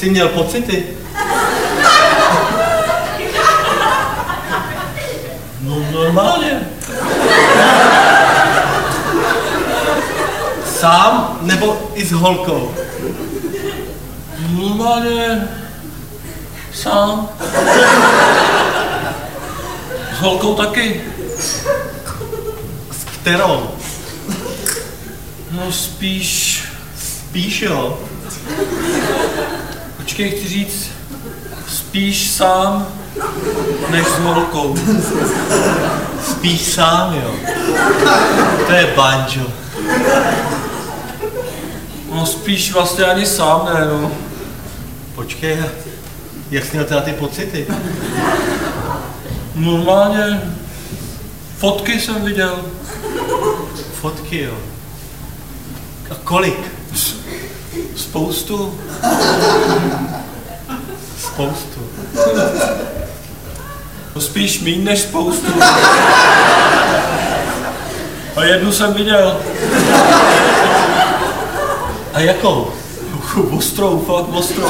jsi měl pocity? No normálně. Sám nebo i s holkou? Normálně sám. S holkou taky. S kterou? No spíš... Spíš jo. Počkej, chci říct, spíš sám, než s holkou. Spíš sám jo. To je banjo. No spíš vlastně ani sám ne, no. Počkej, jak jsi měl teda ty pocity? Normálně fotky jsem viděl. Fotky jo. A kolik? Spoustu. Spoustu. No spíš míň než spoustu. A jednu jsem viděl. A jakou? Ostrou, fakt ostrou.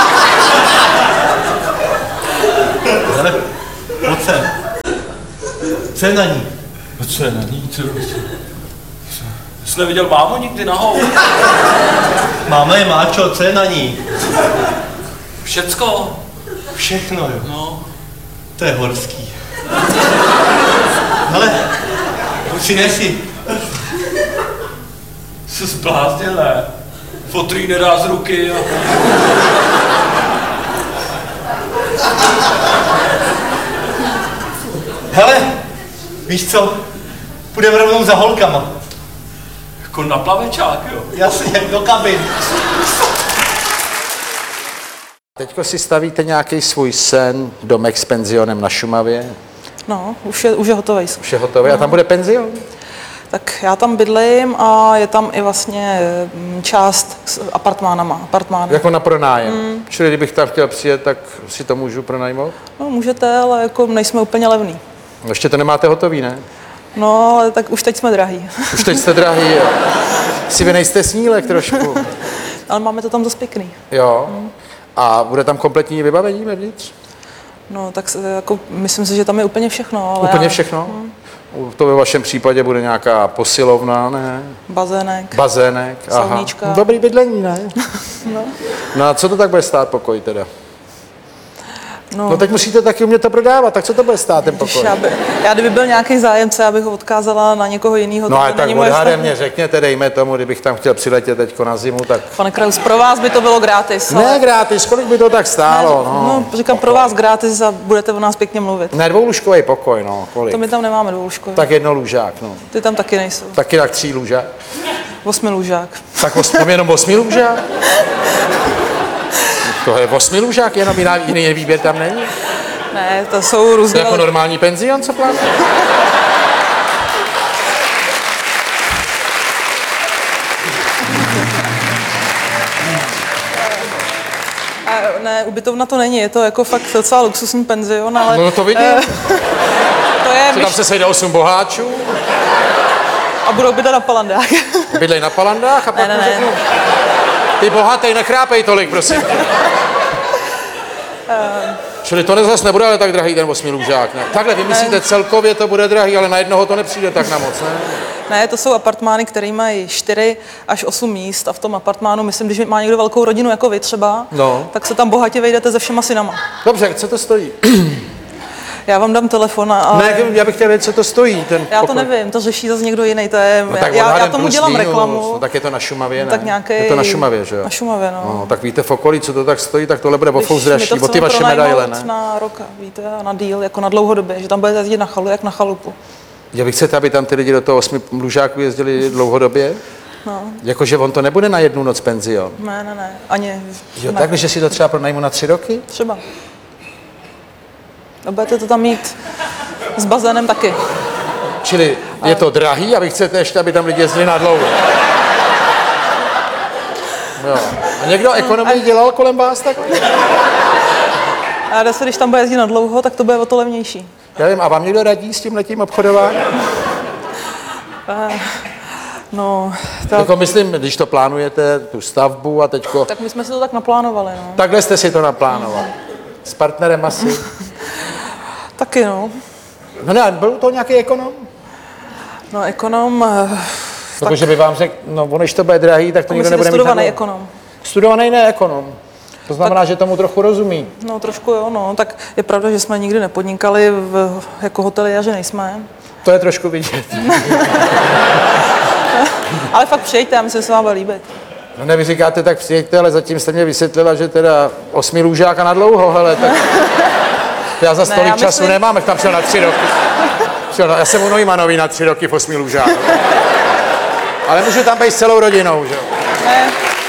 Hele, pojď sem. Co je na ní? No co je na ní? Co jsi neviděl mámu nikdy nahou? Máma je máčo, co je na ní? Všecko. Všechno jo. No. To je horský. Hele, přinesi. Se zbláznil, ne? Fotrý nedá z ruky a... Hele, víš co? Půjdeme rovnou za holkama. Jako na plavečák, jo? Jasně, do kabin. Teďko si stavíte nějaký svůj sen, domek s penzionem na Šumavě? No, už je hotový. Už je hotový a tam bude penzion? Tak já tam bydlím a je tam i vlastně část s apartmány. Jako na pronájem. Čili kdybych tam chtěl přijet, tak si to můžu pronajmout? No můžete, ale jako nejsme úplně levný. Ještě to nemáte hotový, ne? No, ale tak už teď jsme drahý. Už teď jste drahý, jo. Si vy nejste snílek trošku. Ale máme to tam dost pěkný. Jo. A bude tam kompletní vybavení vevnitř? No, tak jako, myslím si, že tam je úplně všechno. Ale Úplně všechno? To ve vašem případě bude nějaká posilovna, ne? Bazének. Bazének, aha. Sauníčka. Dobrý bydlení, ne? No. No a co to tak bude stát pokoj teda? No, No teď musíte taky umět to prodávat, tak co to bude stát ten pokoj? já kdyby byl nějaký zájemce, abych ho odkázala na někoho jiného. No ale tak odhadem mě řekněte, dejme tomu, kdybych tam chtěl přiletět teďko na zimu, tak... Pane Kraus, pro vás by to bylo gratis. Ne gratis, kolik by to tak stálo, no, říkám pro vás gratis a budete o nás pěkně mluvit. Ne, dvoulůžkový pokoj, no, kolik? To my tam nemáme dvoulůžkový. Tak jednolůžák, no. Ty tam taky nejsou. Taky tak 3 lůžák. 8 lůžák. Tak jenom 8 lůžák? To je 8 lůžák, jenom jiný výběr tam není? Ne, to jsou různé... To jako normální penzion, co plánuje? Ne, ubytovna to není, je to jako fakt docela luxusní penzion, ale... No to vidím. To je... Tam se sejde 8 boháčů. A budou bydlet na Palandách. Bydlej na Palandách a pak ne. řeknu... Ty bohatej, nechrápej tolik, prosím. Čili to zase nebude ale tak drahý ten 8 lůžák, ne? Takhle vymyslíte celkově to bude drahý, ale na jednoho to nepřijde tak na moc, ne? Ne, to jsou apartmány, které mají 4 až 8 míst a v tom apartmánu, myslím, když má někdo velkou rodinu jako vy třeba, tak se tam bohatě vejdete se všema synama. Dobře, co to stojí? Já vám dám telefon a... Ne, já bych chtěl vědět, co to stojí, ten Já to pokoj. nevím, to řeší zase někdo jiný, to je... No, tak já tomu dělám reklamu. No, tak je to na Šumavě, ne? Tak nějaký... Je to na Šumavě, že jo? Na Šumavě, no. No, tak víte v okolí, co to tak stojí, tak tohle bude o fous dražší, o ty vaše medaile, ne? Na rok, víte, a na díl, jako na dlouhodobě, že tam budete jezdit na chalu, jak na chalupu. Já bych chcete, aby tam ty lidi do toho 8 lůžáků jezdili dlouhodobě? No. Jakože on to nebude na jednu noc penzion? Ne, ani... Jo, tak, že si to třeba pronajmu na 3 roky? Třeba. A budete to tam mít s bazénem taky. Čili je to drahý a vy chcete ještě, aby tam lidi jezdili na dlouho. Jo. A někdo ekonomii dělal kolem vás takhle? A zase, když tam bude jezdit na dlouho, tak to bude o to levnější. Já vím, a vám někdo radí s tímhletím obchodováním? No, tak, Jako myslím, když to plánujete, tu stavbu a teďko... tak my jsme si to tak naplánovali, no. Takhle jste si to naplánovali. S partnerem asi. Taky, no. No ne, byl to nějaký ekonom? No, ekonom... Protože by vám řekl, no když to bude drahý, tak to nikdo nebude mít. Studovaný ekonom. Studovaný ne ekonom. To znamená, že tomu trochu rozumí. No, trošku jo, no. Tak je pravda, že jsme nikdy nepodnikali jako hoteliéři nejsme. To je trošku vidět. Ale fakt přijďte, já myslím, že se vám bude líbit. No ne, vy říkáte, tak přijďte, ale zatím jste mě vysvětlila, že teda 8 lůžáka na dlouho, hele, tak... Já za tolik času nemám, jak tam šel na 3 roky. Já jsem u Neumannový na 3 roky v 8 lůžáku. Ale můžu tam být s celou rodinou, že jo? Ne.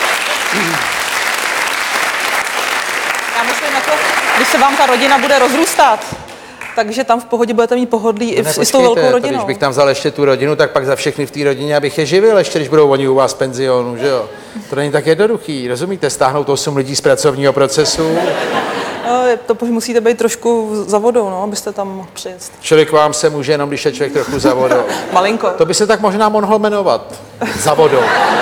Já myslím, jako, když se vám ta rodina bude rozrůstat, takže tam v pohodě budete mít pohodlí i s tou velkou rodinou. Když bych tam vzal ještě tu rodinu, tak pak za všechny v té rodině, abych je živil, ještě když budou oni u vás v penzionu, že jo? To není tak jednoduchý, rozumíte? Stáhnout 8 lidí z pracovního procesu. No, to musíte být trošku za vodou, no, abyste tam mohl přijet. Člověk vám se může jenom, když je člověk trochu za vodou. Malinko. To by se tak možná mohlo jmenovat. Za vodou.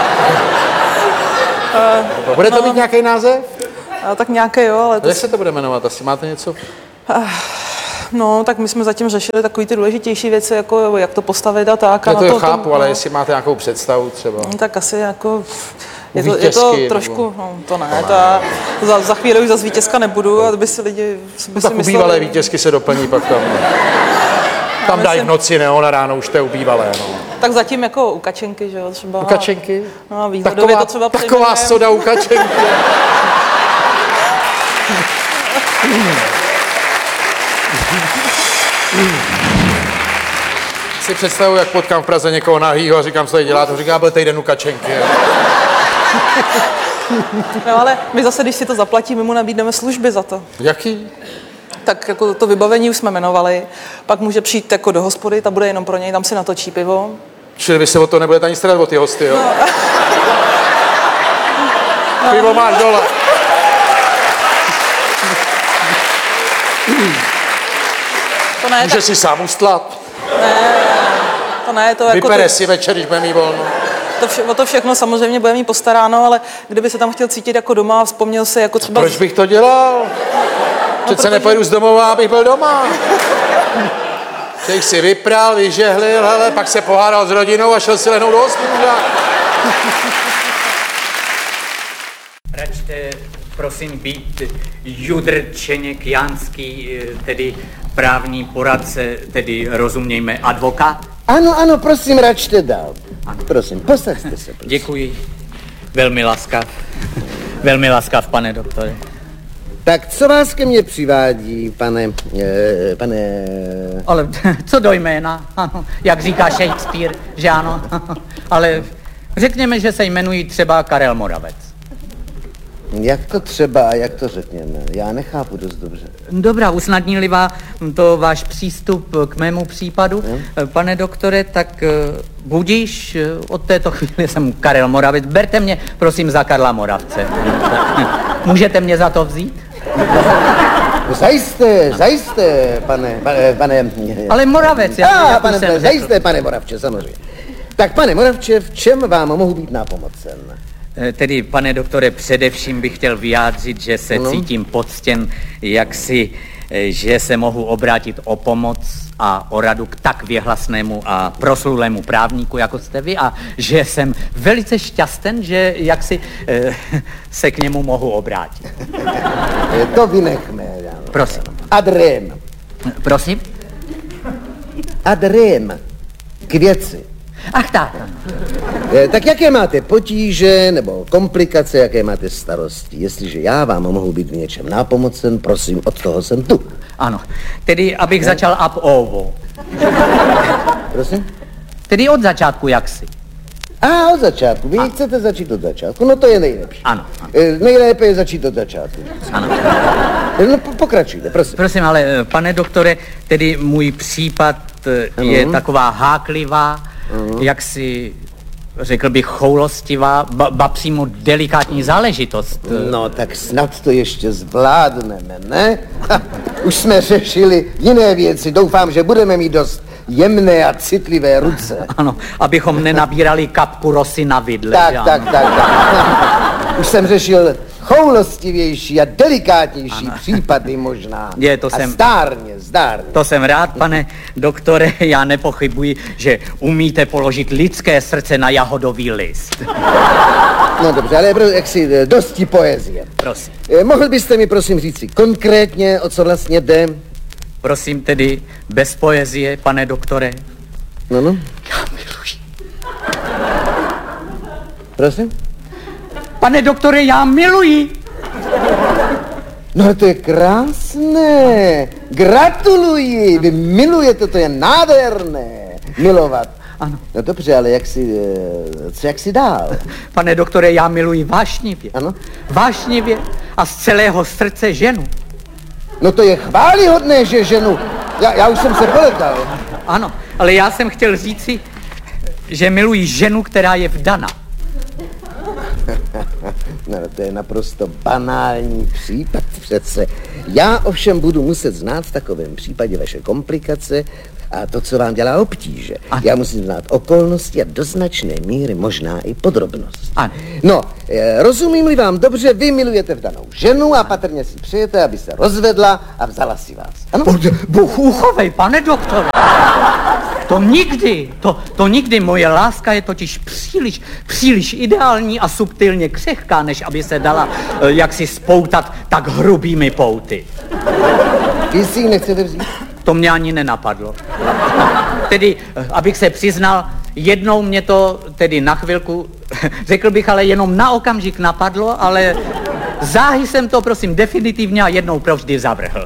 Bude to mít nějaký název? Tak nějaký, jo, ale... Jak se to bude jmenovat? Asi máte něco? No, tak my jsme zatím řešili takový ty důležitější věci, jako jak to postavit a tak. Já to chápu, ale jestli máte nějakou představu třeba. No, tak asi jako... Je to trošku, no, to ne, za chvíli už za vítězka nebudu, a by si lidi by tak ubývalé vítězky se doplní pak tam. Tam dají v noci, ne, na ráno už to je ubývalé, no. Tak zatím jako u Kačenky, že jo, třeba. U Kačenky? No, výhledově to třeba taková soda u Kačenky. Si představuji, jak potkám v Praze někoho nahýho a říkám, co tady dělá, to říká, byl týden u Kačenky. No ale my zase, když si to zaplatíme, mu nabídneme služby za to. Jaký? Tak jako to vybavení už jsme jmenovali, pak může přijít jako do hospody, ta bude jenom pro něj, tam si natočí pivo. Čili vy se o to nebudete ani starat o ty hosty, jo? No. Pivo máš dole. To ne, může si sám ustlat. Ne, to jako... Vypere si večer, když bude mít volno. O to všechno samozřejmě bude mít postaráno, ale kdyby se tam chtěl cítit jako doma a vzpomněl se jako třeba... Proč bych to dělal? Přece nepojedu z domova, abych byl doma. Těch si vypral, vyžehlil, hele, pak se pohádal s rodinou a šel si lehnout do hospody. Račte, prosím, být Judrčeněk Janský, tedy právní poradce, tedy rozumějme advokát. Ano, prosím, račte dál. Ano. Prosím, posaďte se, prosím. Děkuji. Velmi laskav. Velmi laskav, pane doktore. Tak co vás ke mně přivádí, pane... Ale co do jména, ano, jak říká Shakespeare, že ano, ale řekněme, že se jmenují třeba Karel Moravec. Jak to třeba, jak to řekněme? Já nechápu dost dobře. Dobrá, usnadní-li vám to váš přístup k mému případu, pane doktore, tak budíš, od této chvíli jsem Karel Moravec. Berte mě, prosím, za Karla Moravce. Můžete mě za to vzít? Zajisté, pane... Ale Moravec, zajisté, pane Moravče, samozřejmě. Tak, pane Moravče, v čem vám mohu být nápomocen? Tedy, pane doktore, především bych chtěl vyjádřit, že se cítím poctěn, že se mohu obrátit o pomoc a o radu k tak věhlasnému a proslulému právníku, jako jste vy, a že jsem velice šťasten, že se k němu mohu obrátit. To vynechme. Prosím. Adrém. Prosím? Adrém. K věci. Ach tak. Tak jaké máte potíže nebo komplikace, jaké máte starosti? Jestliže já vám mohu být v něčem nápomocen, prosím, od toho jsem tu. Ano, tedy abych začal ab ovo. Prosím? Tedy od začátku jaksi. Od začátku. Vy chcete začít od začátku, no to je nejlepší. Ano. Nejlépe je začít od začátku. Ano. No pokračujte, prosím. Prosím, ale pane doktore, tedy můj případ je taková háklivá, jaksi řekl bych choulostivá, ba přímo delikátní záležitost. No tak snad to ještě zvládneme, ne? Už jsme řešili jiné věci, doufám, že budeme mít dost jemné a citlivé ruce. Ano, abychom nenabírali kapku rosy na vidle. Tak. Už jsem řešil choulostivější a delikátnější případy možná. Zdárně. To jsem rád, pane doktore, já nepochybuji, že umíte položit lidské srdce na jahodový list. No dobře, ale jaksi dosti poezie. Prosím. Mohl byste mi prosím říci konkrétně, o co vlastně jde? Prosím tedy, bez poezie, pane doktore. No. Já miluji. Prosím? Pane doktore, já miluji. No to je krásné. Gratuluji. Vy milujete, to je nádherné. Milovat. Ano. No dobře, ale jak si dál? Pane doktore, já miluji vášnivě. Ano? Vášnivě a z celého srdce ženu. No to je chválihodné, že ženu. Já už jsem se poletal. Ano, ale já jsem chtěl říci, že miluji ženu, která je vdana. No, to je naprosto banální případ přece. Já ovšem budu muset znát v takovém případě vaše komplikace a to, co vám dělá obtíže. Já musím znát okolnosti a do značné míry možná i podrobnost. Ano. No, rozumím-li vám dobře, vy milujete vdanou ženu a patrně si přejete, aby se rozvedla a vzala si vás. Ano? Bůh uchovej, pane doktore. To nikdy, moje láska je totiž příliš ideální a subtilně křehká, než aby se dala jaksi spoutat tak hrubými pouty. Vy si ji nechcete vzít? To mě ani nenapadlo. Tedy, abych se přiznal, jednou mě to tedy na chvilku, řekl bych, ale jenom na okamžik napadlo, ale záhy jsem to, prosím, definitivně a jednou provždy zavrhl.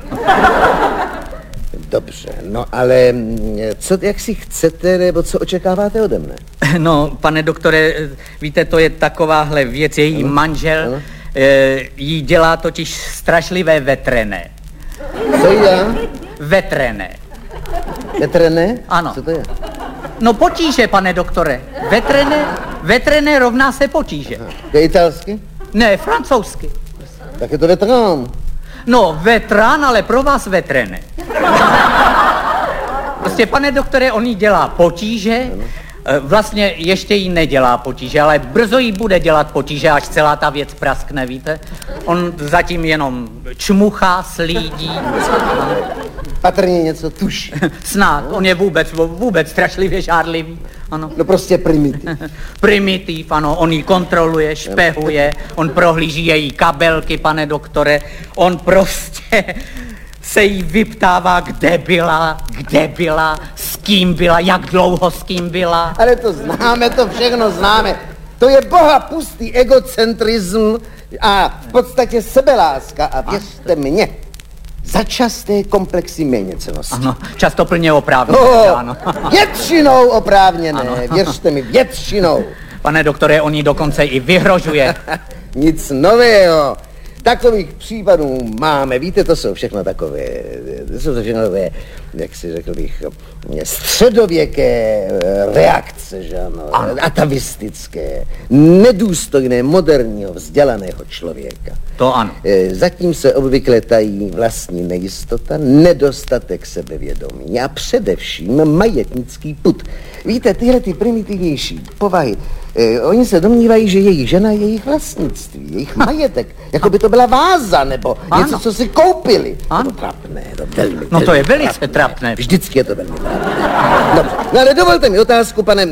Dobře, no ale jak si chcete, nebo co očekáváte ode mne? No, pane doktore, víte, to je takováhle věc, její manžel jí dělá totiž strašlivé vetrené. Co já? Vetrené. Vetrené? Ano. Co to je? No potíže, pane doktore. Vetrené rovná se potíže. To je italsky? Ne, francouzsky. Tak je to vetrán. No, vetrán, ale pro vás vetrené. Prostě, pane doktore, on jí dělá potíže, vlastně ještě jí nedělá potíže, ale brzo jí bude dělat potíže, až celá ta věc praskne, víte? On zatím jenom čmuchá, slídí. Patrně něco tuší. Snad, on je vůbec strašlivě žádlivý, ano. No prostě primitiv. Primitiv, ano, on ji kontroluje, špehuje, on prohlíží její kabelky, pane doktore, on prostě se jí vyptává, kde byla, s kým byla, jak dlouho s kým byla. Ale to známe, to všechno známe. To je bohapustý egocentrism a v podstatě sebeláska a věřte mě, začasté komplexy méněcennosti. Ano, často plně oprávněné, ano. Většinou oprávněné, ano. Věřte mi, většinou. Pane doktore, on jí dokonce i vyhrožuje. Nic nového. Takových případů máme, víte, to jsou všechno takové, jak si řekl bych, středověké reakce, že ano, atavistické, nedůstojné moderního vzdělaného člověka. To ano. Zatím se obvykle tají vlastní nejistota, nedostatek sebevědomí a především majetnický pud. Víte, tyhle ty primitivnější povahy, oni se domnívají, že jejich žena je jejich vlastnictví, jejich majetek, jako by to byla váza, nebo něco, co si koupili. Ano. To trapné, to velmi. No to je velice trapné. Vždycky je to velmi trapné. Dobře, no ale dovolte mi otázku, pane,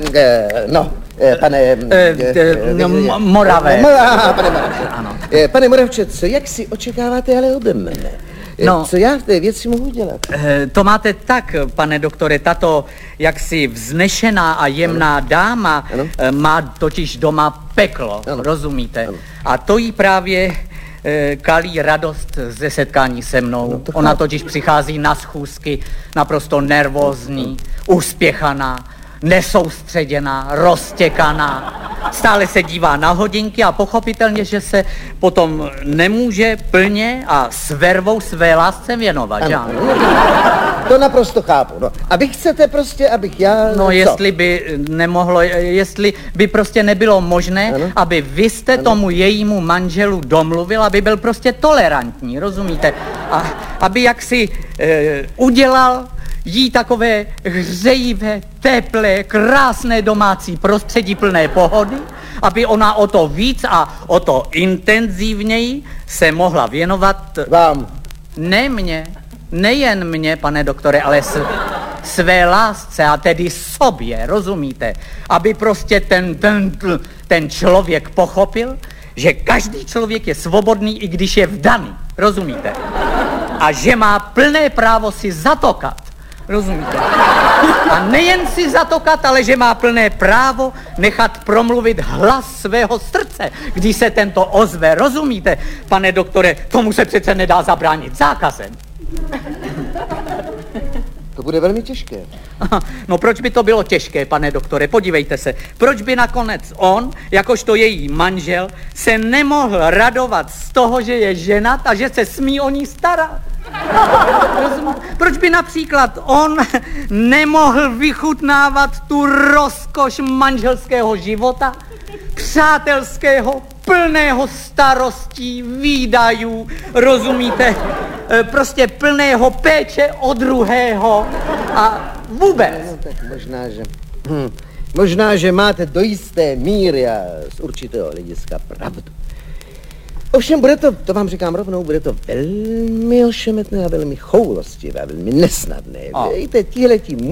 Moravé. Pane Moravče. Ano. Pane Moravče, co jak si očekáváte ale ode mne? No, co já v té věci mohu dělat? To máte tak, pane doktore, tato jaksi vznešená a jemná dáma má totiž doma peklo, rozumíte? Ano. A to jí právě kalí radost ze setkání se mnou. No, ona totiž přichází na schůzky naprosto nervózní, uspěchaná, nesoustředěná, roztěkaná. Stále se dívá na hodinky a pochopitelně, že se potom nemůže plně a s vervou své lásce věnovat. Ano. To naprosto chápu. No. A vy chcete prostě, abych já... No, jestli by prostě nebylo možné, aby vy jste tomu jejímu manželu domluvil, aby byl prostě tolerantní, rozumíte? A aby jaksi udělal jí takové hřejivé, teplé, krásné domácí prostředí plné pohody, aby ona o to víc a o to intenzivněji se mohla věnovat... Vám. Ne mně, nejen mně, pane doktore, ale své lásce a tedy sobě, rozumíte? Aby prostě ten člověk pochopil, že každý člověk je svobodný, i když je vdaný, rozumíte? A že má plné právo si zatokat, rozumíte? A nejen si zatokat, ale že má plné právo nechat promluvit hlas svého srdce, když se tento ozve, rozumíte? Pane doktore, tomu se přece nedá zabránit zákazem. To bude velmi těžké. No proč by to bylo těžké, pane doktore? Podívejte se, proč by nakonec on, jakožto její manžel, se nemohl radovat z toho, že je ženat a že se smí o ní starat? Proč by například on nemohl vychutnávat tu rozkoš manželského života, přátelského, plného starostí, výdajů, rozumíte? Prostě plného péče o druhého a vůbec. No, tak možná, že máte do jisté míry a z určitého hlediska pravdu. Ovšem bude to vám říkám rovnou, bude to velmi ošemetné a velmi choulostivé a velmi nesnadné. Víte, tihleti